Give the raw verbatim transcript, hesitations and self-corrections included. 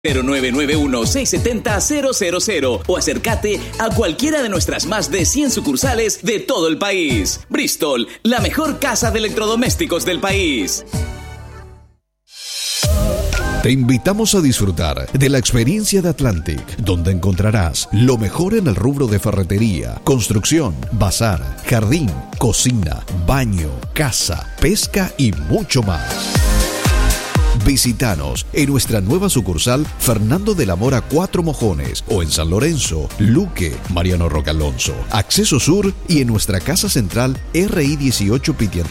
cero nueve nueve uno, seis siete cero, cero cero cero o acércate a cualquiera de nuestras más de cien sucursales de todo el país. Bristol, la mejor casa de electrodomésticos del país. Te invitamos a disfrutar de la experiencia de Atlantic, donde encontrarás lo mejor en el rubro de ferretería, construcción, bazar, jardín, cocina, baño, casa, pesca y mucho más. Visítanos en nuestra nueva sucursal Fernando de la Mora Cuatro Mojones o en San Lorenzo, Luque, Mariano Roca Alonso, Acceso Sur y en nuestra casa central R I dieciocho Pitian.